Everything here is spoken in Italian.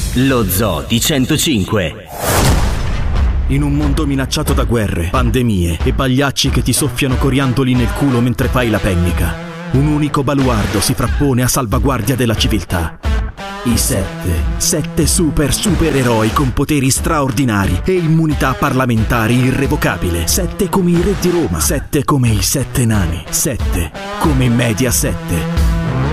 Lo Zoo di 105. In un mondo minacciato da guerre, pandemie e pagliacci che ti soffiano coriandoli nel culo mentre fai la pennica, un unico baluardo si frappone a salvaguardia della civiltà. I sette supereroi con poteri straordinari e immunità parlamentari irrevocabile. 7 come i re di Roma, 7 come i 7 nani, 7 come Mediaset.